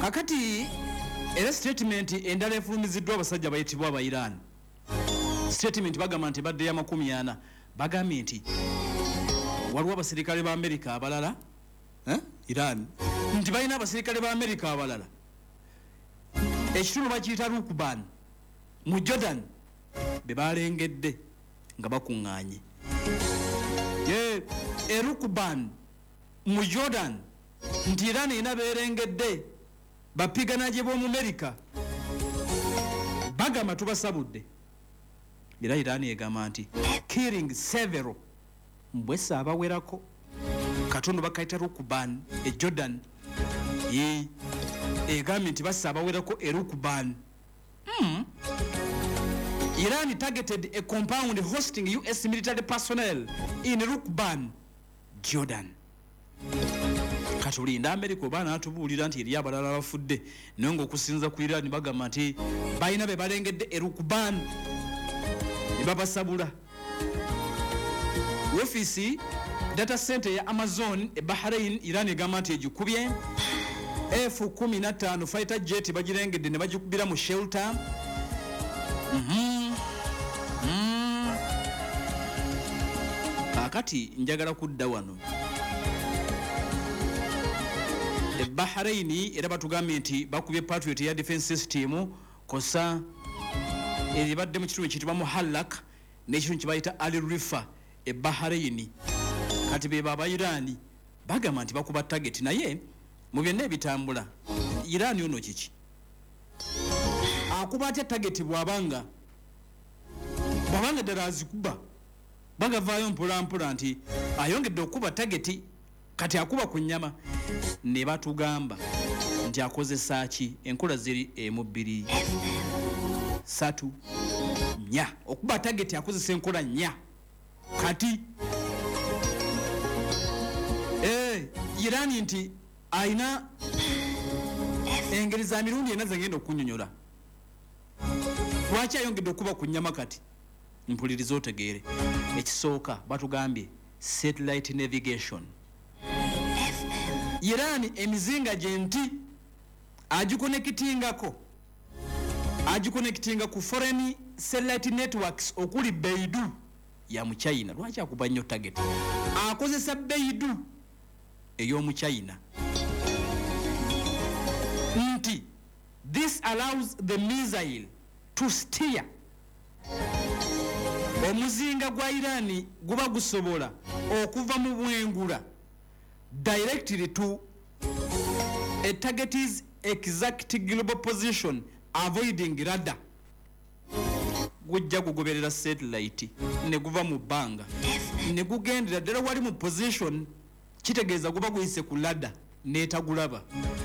kakati era statement endala efulumiziddwa abasajja bayitibwa aba Iran. Statement bagamba nti badde ya 40 bagambye nti waliwo abasirikale ba America abalala Iran nti balina abasirikale ba America abalala ekitundu bakiyita Rukban mu Jordan be balengedde nga bakuŋŋaanye Rukban mu Jordan nti Iran ina berengedde bapigana gye b'omu America bagamba tubasabudde era Iran egamba nti killing several mbwesa abawerako katundu bakayita Rukban e Jordan egambye nti basa abawerako e Rukban. Iran targeted a compound hosting US military personnel in Rukban, Jordan. Katulinda America bana atubuulira nti eri abalala bafudde naye ng'okusinza ku Iran bagamba nti balina be balengedde e Rukban ne babasabula. Ofisi data center ya Amazon e Bahrain Iran egamba nti egikubye F-15 fighter jet bagirengedde ne bagikubira mu shelter. Kakati njagala kudda wano e Bahrain era batugambye nti bakubye Patriot ya defense system kosa eribadde mu kitundu ekitibwa Muhallak n'ekitundu kibayita Al Rifa e Bahrain. Kati be baba Iran bagamba nti bakuba target naye mu byonna ebitambula Iran ono kiki akuba atya target bwabanga ddala azikuba bagavaayo mpolampola nti ayongedde okuba target kati akuba ku nnyama ne batugamba nti akozesa ki enkola ziri emu 2 3 4 okuba target akozesa enkola 4 kati Iran nti aina engeri za mirundi ena zagenda okunyonyola lwaki ayongedde okuba ku nnyama kati mpuliriza otegeere. Ekisooka batugambye satellite navigation. Iran emizinga gye nti agikonnekitinga ku foreign satellite networks okuli Beidou ya mu China. Lwaki akuba nnyo target akozesa Beidou ey'omu China nti this allows the missile to steer. Omuzinga gwa Iran guba gusobola okuva mu bwengula directly to a target's exact global position avoiding radar. Gujja kugoberera satellite ne guva mu bbanga ne gugendera ddala wali mu position kitegeeza guba guyise ku radar n'etagulaba.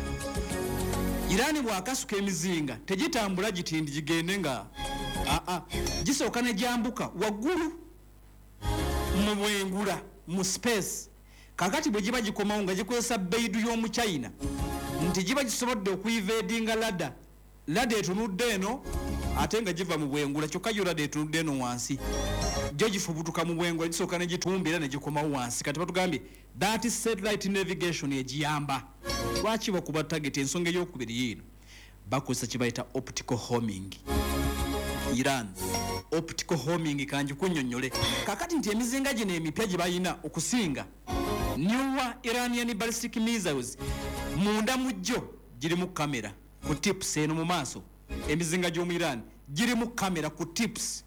Iran bw'akasuka emizinga tegitambula gitindi gigende nga gisooka ne gyambuka waggulu mu bwengula mu space. Kakati bwe giba gikomawo nga gikozesa Beidou y'omu China nti giba gisobodde okuivadinga radar etunudde eno ate nga giva mu bwengula kyokka yo radar etunudde eno wansi gyo gifubutuka mu bwengula gisooka ne gitumbira ne gikomawo wansi. Kati batugambye that is satellite navigation egiyamba. Lwaki bakuba target? Ensonga ey'okubiri yino bakozesa kibayita optical homing. Iran optical homing kanji kunnyonnyole kakati nti emizinga gino emipya gye balina okusinga newer Iranian ballistic missiles munda mujjo girimu kamera ku tips eno mu maaso. Emizinga gy'omu Iran girimu kamera ku tips.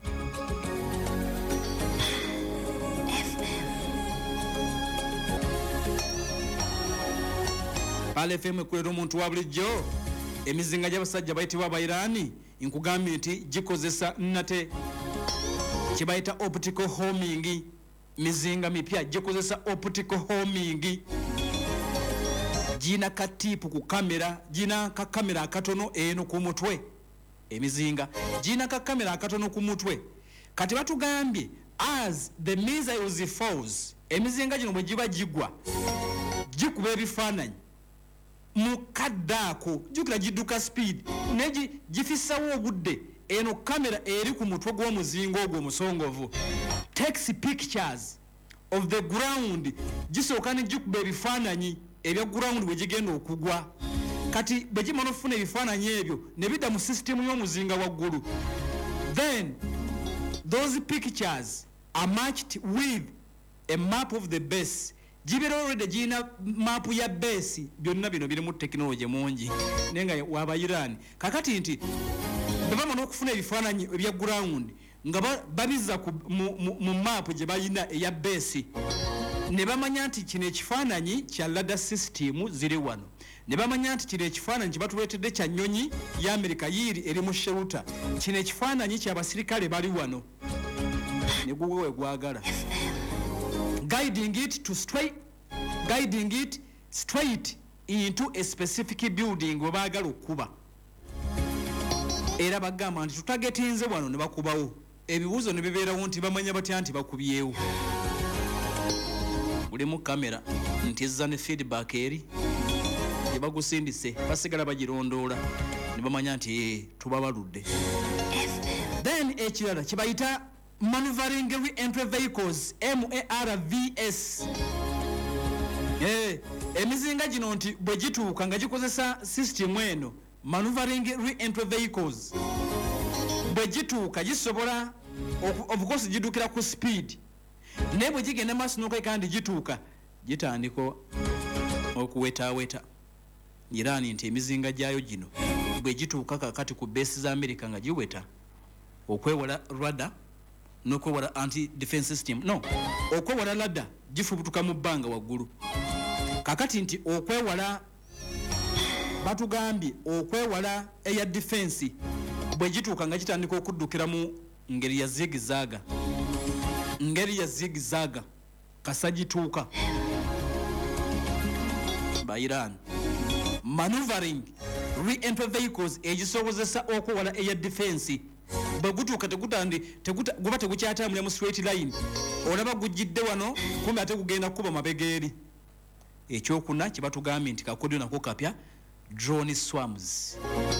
Pale FM ekulera omuntu wa bulijjo emizinga gy'abasajja bayitibwa aba Iran nkugambye nti gikozesa nate kibayita optical homing. Mizinga mipya gikozesa optical homing. Gina katipu ku kamera, gina ka kamera akatono eno ku mutwe. Emizinga gina ka kamera akatono ku mutwe. Kati batugambye as the missiles falls emizinga gino bwe giba gigwa gikuba ebifaananyi mukaddaako jukira gidduka speed neji gifisawo obudde eno kamera eri ku mutwe gw'omuzingo ogwo omusongovu takes pictures of the ground gisooka ne gikuba ebifaananyi ebya ground bwe gigenda okugwa kati bwe gimala okufuna ebifaananyi ebyo ne bidda mu sisitemu y'omuzinga waggulu, then those pictures are matched with a map of the base. Gibeera already gina map ya base. Byonna bino biri mu technology mungi nenga waba Iran kakati nti baba n'okufuna ebifaananyi ebya ground nga babiza mu map gye bayina eya base, ne bamanya nti kino ekifaananyi kya radar system ziri wano, ne bamanya nti kino ekifaananyi kye batuleetedde kya nnyonyi ya America yiri eri mu shelter, kino ekifaananyi ky'abasirikale bali wano, ne gwe gwagala guiding it straight into a specific building we baagala okuba. Era bagamba nti tutagetinze wano ne bakubawo, ebibuuzo ne bibeerawo nti bamanya batya nti bakubyewo. Buli mu kamera nti ezza ne feedback eri gye bagusindise basigala bagirondoola ne bamanya nti tubabaludde. Then ekirala kye bayita maneuvering re-entry vehicles MARVs. Emizinga gino nti bwe gituuka nga gikozesa system eno maneuvering re-entry vehicles, bwe gituuka gisobola of course gidukira ku speed, naye bwe gigenda maaso n'okweka ndi gituuka gitandika okuwetaaweta. Irani nti emizinga gyayo gino bwe gituuka kakati ku base za America nga giweta okwewala radar n'okwewala anti-defense system, no, okwewala radar gifubutuka mu bbanga waggulu. Kakati nti okwewala batugambye okwewala air defense bwe gituuka nga gitandika okuddukira mu ngeri ya zigzaga kasa gituuka ba Iran. Maneuvering re-entry vehicles egisobozesa okwewala air defense bwe gutuuka guba tegukyatambulira mu straight line, olaba gujjidde wano kumbe ate kugenda kuba mabega eri. Ekyokuna kye batugambye nti kakodyo nako kapya drone swarms.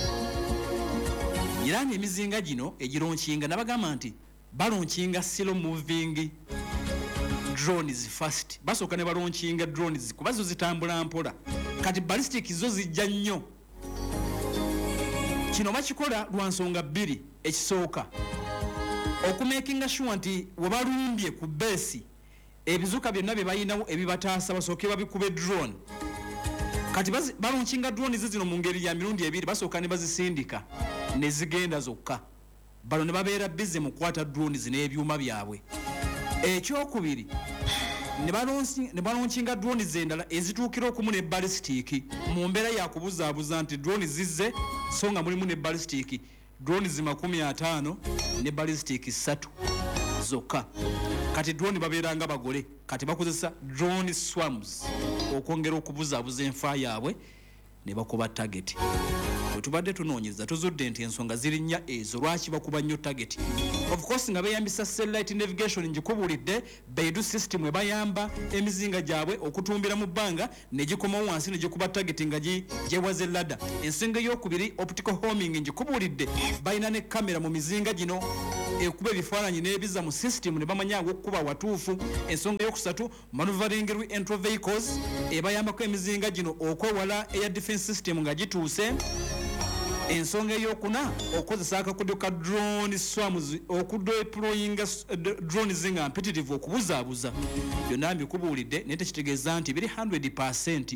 Iran emizinga gino egironkinga nabagamba nti balonkinga slow moving drones first, basooka ne balonkinga drones kuba zo zitambula mpola, kati ballistic zo zijja nnyo. Kino bakikola lwa nsonga bbiri. Ekisooka okumakinga sure nti webalumbye ku base ebizuka byonna bye bayinawo ebibataasa basooke babikube drone. Kati balonkinga drone zino mu ngeri ya mirundi ebiri, basooka ne bazisindika ne zigenda zokka, balo ne babeera busy mu kukwata drone n'ebyuma byabwe. Ekyokubiri ne balonkinga drone endala ezituukira okumu ne ballistic mu mbeera ya kubuzaabuza nti drone zizze so nga mulimu ne ballistic, drone 50 ne ballistic 3 zokka. Kati drone babeeranga bagole, kati bakozesa drone swarms okwongera okubuzaabuza enfa yaabwe ne bakuba target. Bwe tubadde tunoonyeza tuzudde nti ensonga ziri nnya ezo lwaki bakuba nnyo target. Of course nga beeyambisa satellite navigation, njikubulidde Beidou system ebayamba emizinga gyabwe okutumbira mu bbanga ne gikomawo wansi ne gikuba target nga gyewaze ladder. Ensonga ey'okubiri optical homing, njikubulidde balina ne kamera mu mizinga gino ekuba ebifaananyi n'ebiza mu system ne bamanya okuba watuufu. Ensonga ey'okusatu maneuvering re-entry vehicles ebayambako emizinga gino okwewala air defense system nga gituuse. Ensonga ey'okuna okozesa akakodyo ka drone swarms okudeployinga drones nga mpitirivu okubuzaabuza. Byonna mbikubuulidde naye tekitegeeza nti biri 100%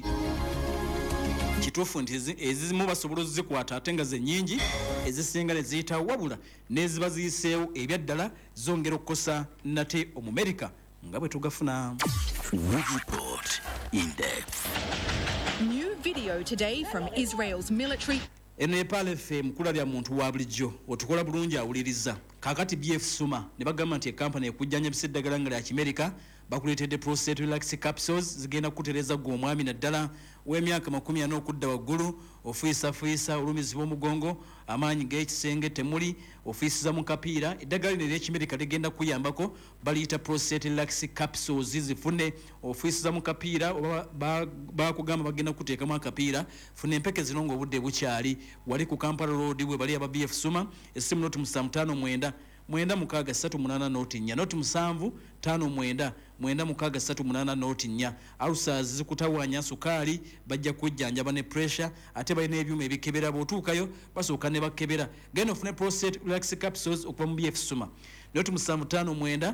kituufu nti ezimu basobola ozikwata ate nga ze nnyingi, ezisinga ne ziyitawo, wabula n'eziba ziyiseewo ebyaddala zongera okukosa nate Omumerika nga bwe tugafuna. Report Index. New video today from Israel's military. Nepal FM kulabya muntu wa bulijjo otukola bulungi awuliriza. Kakati BF Suma ne bagamba nti ekampani ekujjanya biseddagala nga lya Kimerika bakuleetedde prostate relax capsules zigenda kutereza gwe omwami naddala w'emyaka 40 okudda waggulu, ofiisa olumizi bw'omugongo, amaanyi g'ekisenge temuli, ofiisiza mu kapiira. Eddagala lino ery'Ekimerika ligenda kuyambako, baliyita prostate relax capsules zifune ofiisiza mu kapiira oba bakugamba bagenda kuteekamu akapiira. Funa empeke zino ng'obudde bukyali wali ku Kampala Road bwe bali aba BF Suma, essimu notu 59 963 noti 4 noti 759 963 noti 4 alusazi zikutawanya sukali bajja kujjanjaba ne pressure ate balina ebyuma ebikebera bwotuukayo basooka ne bakebera genda ofune prostate relax capsules okuva mu BF Suma noti 759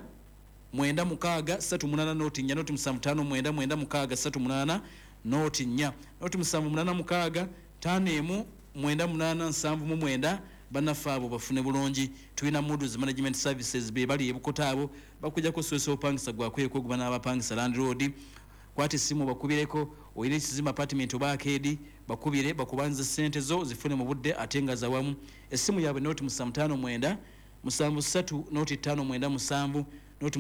963 noti 4 noti 759 963 noti 4 noti 786 5 987 banafe abo bafune bulungi tulina Moody's Management Services be bali ebukoto abo bakujja kusoosa opangisa gwakweko guba n'abapangisa Land Road kwati simu bakubireko oyina ekizimba apartment oba arcade bakubire bakubanza sente zo zifune mu budde atenga zawamu essimu yaabwe noti 759 73 noti 597 noti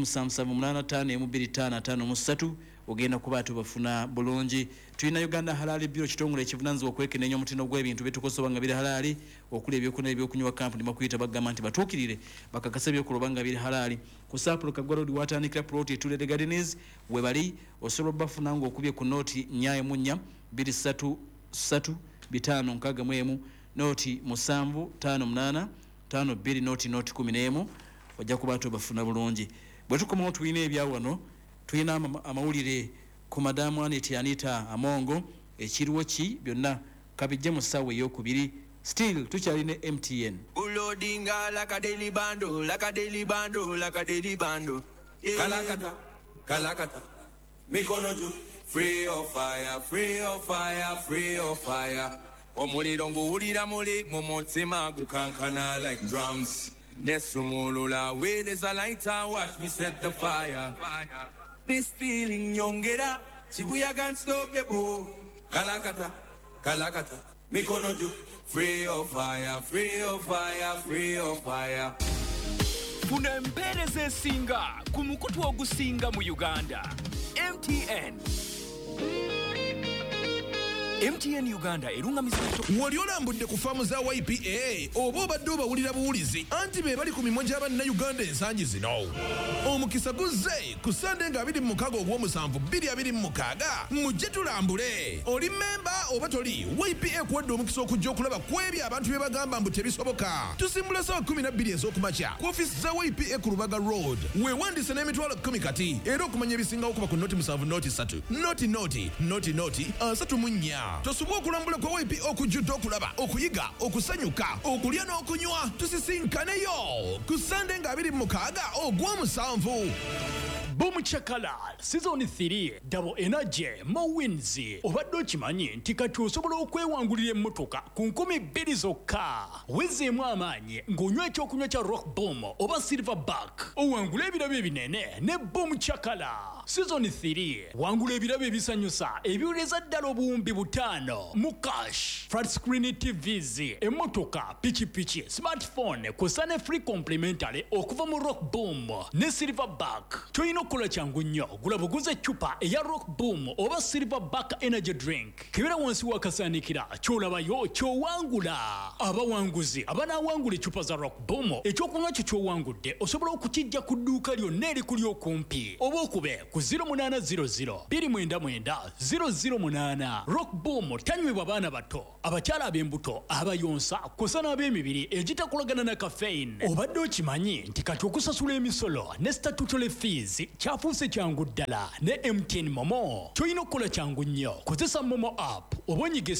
778 ogenda kubaatu bafuna bulungi tulina Uganda Halali Bureau kitongole ekivunanzibwa okwekenneenya omutindo gw'ebintu bitukosoba nga biri halali okuli ebyokunywa ebyokunywa company bakuyita bagamba nti batuukirire bakakasa ebyokuloba nga biri halali ku Sapolo Kagwa Road watandikira plot etulede gardens we bali osobola bafuna ng'okubye ku noti 4 23 5 61 noti 758 52 noti 11 ojja kubaatu bafuna bulungi bwe tukomawo tulina ebyawano tulina amawulire ku madamu Anita Amongo ekiriwo ki byonna kabijje mu ssaawa ey'okubiri still tukyalina MTN ulodinga like a daily bando kalakata mikono juu free of fire omuliro nguwulira muli mu mutima gukankana like drums nesumulula where there's a lighter watch me set the fire this feeling nyongera chibuyaga nstopebo kalakata mikono juu free of fire funa empeereza esinga ku mukutu ogusinga mu Uganda MTN Uganda erungamiza wali olambudde ku faamu za YPA oba obadde obawulira buwulizi anti be bali ku mimwa gy'Abannayuganda ensangi zino omukisa guzze ku Sande nga 26 ogw'omusanvu 2026 mujje tulambule oli memba oba toli YPA kuwadde omukisa okujja okulaba ku ebyo abantu bye bagamba mbu tebisoboka tusimbula ssaawa 12 ez'okumakya ku ofiisi za YPA ku Lubaga Road weewandise n'emitwalo 10 kati era okumanya ebisingawo kuba ku noti 7 noti 3 noti 34 tosobwa okulambula kwa YPA okujjudde okulaba okuyiga okusanyuka okulya n'okunywa tusisinkanayo ku Sande nga 26 ogw'omusanvu Boom Chakala Season 3 Double Energy Mo Wins obadde okimanyi nti kati osobola okwewangulira emmotoka ku 20 zokka wezeemu amaanyi ng'onywa ekyokunywa kya Rock Boom oba Silverback owangula ebirabo ebinene ne Boom Chakala Season 3 wangula ebirabo ebisanyusa ebiwuleza ddala obuwumbi 5 mu cash flat screen TVs emmotoka pichipichi smartphone kusa ne free complimentary okuva mu Rock Boom ne Silverback toyina okukola kyangu nnyo gula buguze eccupa eya Rock Boom oba Silverback energy drink kibera wansi wakasaanikira kyolabayo kyowangula abawanguzi abanaawangula eccupa za Rock Boom ekyokunywa kyo kyowangudde osobola okukijja ku dduuka lyonna erikuli okumpi oba okube ku 0800 299 008 Rock Boom tanywebwa baana bato abakyala ab'embuto abayonsa kusa n'ab'emibiri egitakolagana na caffeine obadde okimanyi nti kati okusasula emisolo ne statutory fees kyafuuse kyangu ddala ne MTN Momo kyolina okukola kyangu nnyo kozesa Momo app oba onyige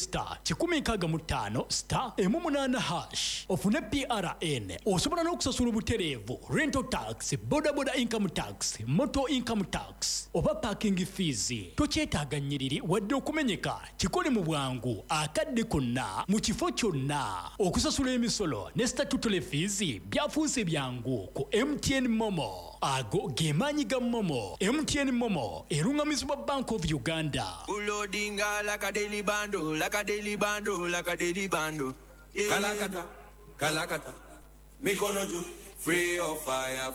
*165*188# ofune PRN osobola n'okusasula obutereevu rental tax bodaboda income tax motor income tax oba parking fees tokyetaaga nnyiriri wadde okumenyeka kikole mu bwangu akadde konna mu kifo kyonna okusasula emisolo ne statutory fees byafuuse byangu ku MTN Momo ago gemaanyi ga Momo MTN Momo erungamizibwa Bank of Uganda ulodinga like a daily bando kalakata mikono juu free of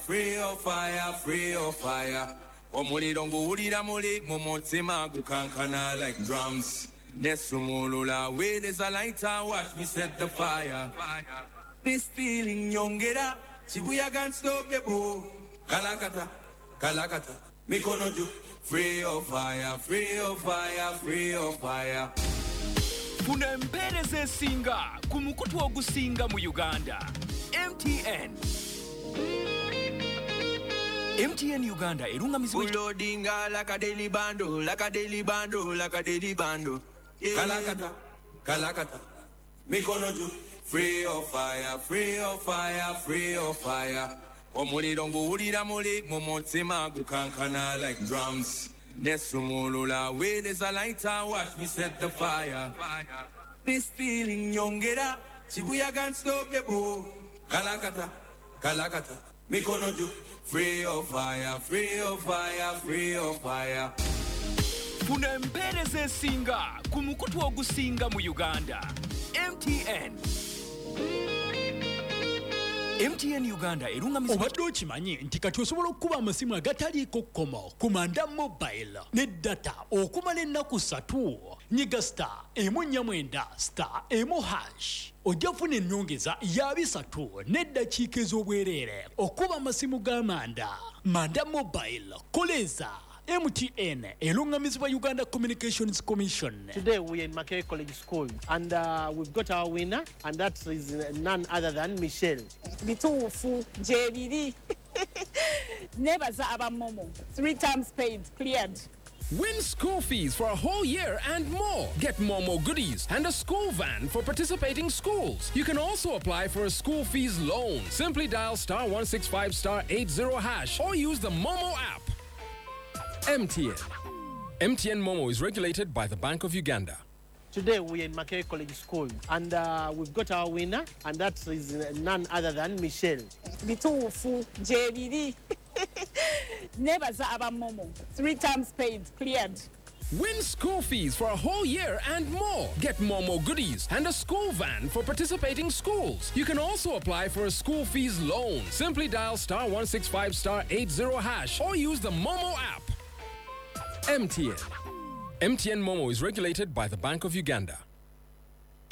fire omuliro nguwulira muli mu mutima gukankana like drums nesumulula where there's a lighter watch me set the fire this feeling nyongera chibuyaga nstopebo kalakata mikono juu free of fire funa empeereza esinga ku mukutu ogusinga mu Uganda MTN MTN Uganda erungamizibwa Ulodinga like a daily bando, like a daily bando, like a daily bando. Kalakata, kalakata. Mikono juu. Free of fire, free of fire, free of fire. Omuliro nguwulira muli mu mutima gukankana like drums. Nesumulula where there's a lighter, watch me set the fire. This feeling nyongera, chibuya can't stop the bow. Kalakata, kalakata. Mikono juu. Free of fire, free of fire, free of fire. funa empeereza esinga ku mukutu ogusinga mu Uganda. MTN Uganda erungamizibwa. Obadde okimanyi nti kati osobola okukuba amasimu agataliiko kkomo ku Manda Mobile ne data okumala ennaku 3. Nyiga *149*1#. Ojja kufuna ennyongeza ya 3 n'eddakiika ez'obwereere okuba amasimu ga Manda Mobile. Koleza MTN elungamizibwa Uganda Communications Commission. Today we are in Mackay College School and we've got our winner, and that is none other than Michelle. Bituufu jebiri. Nebaza abamomo. 3 times paid, cleared. Win school fees for a whole year and more. Get Momo goodies and a school van for participating schools. You can also apply for a school fees loan. Simply dial *165*80# or use the Momo app. MTN Momo is regulated by the Bank of Uganda. Today we are in Mackay College School and we've got our winner, and that is none other than Michelle. Bituufu jebiri. Nebaza abamomo. 3 times paid, cleared. Win school fees for a whole year and more. Get Momo goodies and a school van for participating schools. You can also apply for a school fees loan. Simply dial *165*80# or use the Momo app. MTN Momo is regulated by the Bank of Uganda.